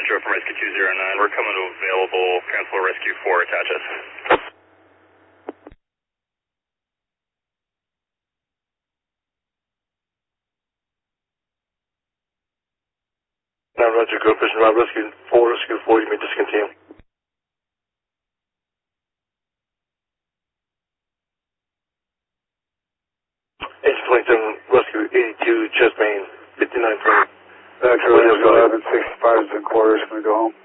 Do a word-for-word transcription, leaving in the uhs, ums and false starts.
Joe from Rescue two zero nine. We're coming to available. Cancel Rescue four, attach us. Now, Roger, go Vision Rob, Rescue four, Rescue four, you may discontinue. Engine twenty-seven, Rescue eighty-two, chest main, fifty-nine twenty. That's right, eleven sixty-five is the quarters, can we go home?